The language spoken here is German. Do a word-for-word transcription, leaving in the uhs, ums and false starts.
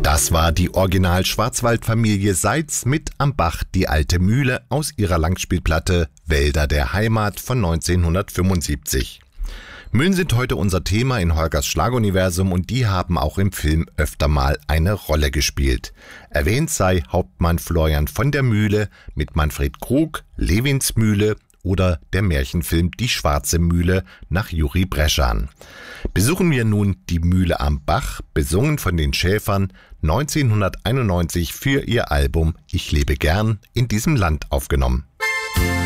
Das war die Original-Schwarzwald-Familie Seitz mit Am Bach, die alte Mühle aus ihrer Langspielplatte Wälder der Heimat von neunzehnhundertfünfundsiebzig. Mühlen sind heute unser Thema in Holgers Schlaguniversum und die haben auch im Film öfter mal eine Rolle gespielt. Erwähnt sei Hauptmann Florian von der Mühle mit Manfred Krug, Levins Mühle oder der Märchenfilm Die Schwarze Mühle nach Juri Breschan. Besuchen wir nun die Mühle am Bach, besungen von den Schäfern, neunzehnhunderteinundneunzig für ihr Album Ich lebe gern in diesem Land aufgenommen.